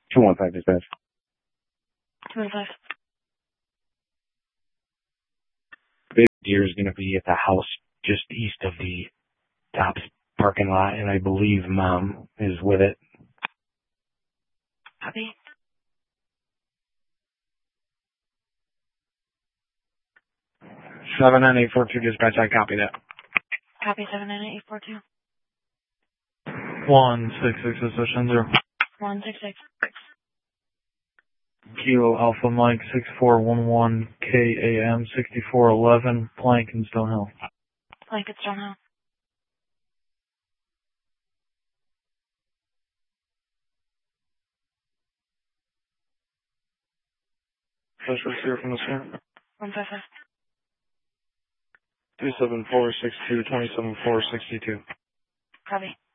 215 dispatch. 215. Big Deer is going to be at the house just east of the Tops parking lot, and I believe Mom is with it. Copy. 79842 dispatch, I copy that. Copy 79842. 166 association 0. 166. Kilo Alpha Mike 6411 KAM 6411 Plank in Stonehill. Plank at Stonehill. First receiver from the scene. 155. 27462 27462. Copy.